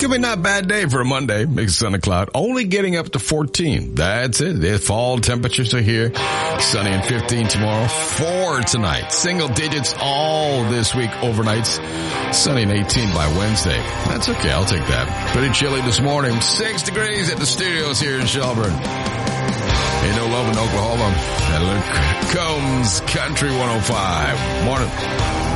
Could be not a bad day for a Monday. Mixed sun and cloud. Only getting up to 14. That's it. The fall temperatures are here. Sunny and 15 tomorrow. 4 tonight. Single digits all this week overnights. Sunny and 18 by Wednesday. That's okay. I'll take that. Pretty chilly this morning. 6 degrees at the studios here in Shelburne. Ain't no love in Oklahoma. That Luke Combs Country 105. Morning.